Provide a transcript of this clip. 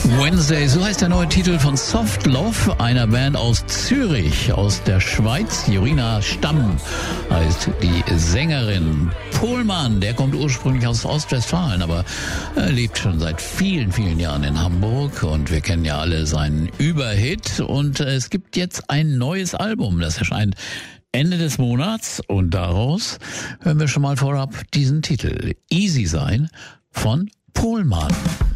Wednesday, so heißt der neue Titel von Soft Love, einer Band aus Zürich, aus der Schweiz. Jorina Stamm heißt die Sängerin. Pohlmann, der kommt ursprünglich aus Ostwestfalen, aber lebt schon seit vielen, vielen Jahren in Hamburg und wir kennen ja alle seinen Überhit und es gibt jetzt ein neues Album, das erscheint Ende des Monats und daraus hören wir schon mal vorab diesen Titel. Easy Sein von Pohlmann.